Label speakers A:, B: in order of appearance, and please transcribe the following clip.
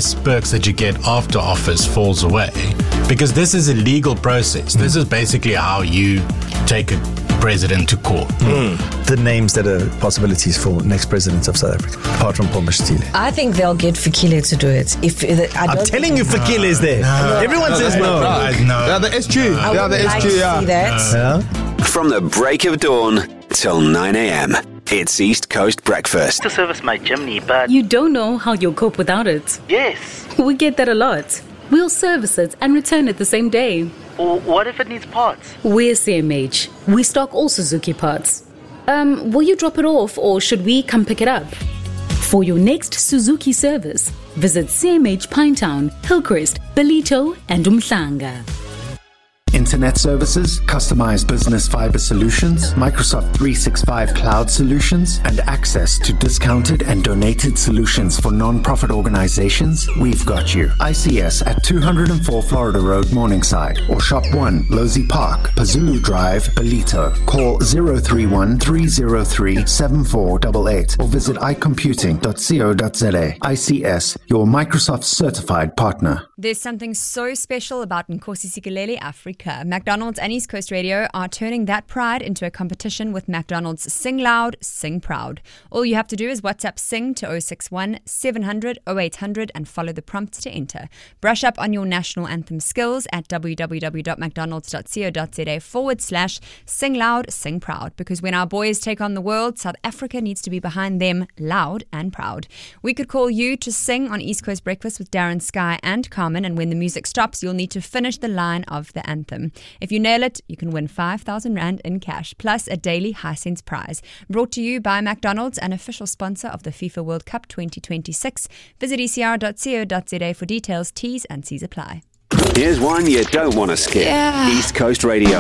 A: nice perks that you get after office falls away, because this is a legal process. This is basically how you take a president to court.
B: The names that are possibilities for next president of South Africa, apart from Paul Mashatile.
C: I think they'll get Fikile to do it.
B: I'm telling you, Fikile is there. Everyone says no.
D: Yeah, the SG.
C: I would like to see that.
E: From the break of dawn till 9 a.m. It's East Coast Breakfast.
F: To service my chimney, but
G: You don't know how you'll cope without it.
F: yes.
G: We get that a lot. We'll service it and return it the same day.
F: Or what if it needs parts?
G: We're CMH. We stock all Suzuki parts. Will you drop it off or should we come pick it up? For your next Suzuki service, visit CMH Pinetown, Hillcrest, Belito and Umhlanga.
H: Internet services, customized business fiber solutions, Microsoft 365 cloud solutions, and access to discounted and donated solutions for non-profit organizations, we've got you. ICS at 204 Florida Road, Morningside, or Shop 1, Losey Park, Pazulu Drive, Belito. Call 031-303-7488 or visit icomputing.co.za. ICS, your Microsoft certified partner.
I: There's something so special about Nkosi Sikeleli Africa. McDonald's and East Coast Radio are turning that pride into a competition with McDonald's Sing Loud, Sing Proud. All you have to do is WhatsApp Sing to 061 700 0800 and follow the prompts to enter. Brush up on your national anthem skills at www.mcdonalds.co.za/Sing Loud, Sing Proud. Because when our boys take on the world, South Africa needs to be behind them, loud and proud. We could call you to sing on East Coast Breakfast with Darren, Sky and Carmen, and when the music stops, you'll need to finish the line of the anthem. If you nail it, you can win 5,000 Rand in cash, plus a daily Hisense prize. Brought to you by McDonald's, an official sponsor of the FIFA World Cup 2026. Visit ecr.co.za for details, T's and C's apply.
E: Here's one you don't want to skip. East Coast Radio.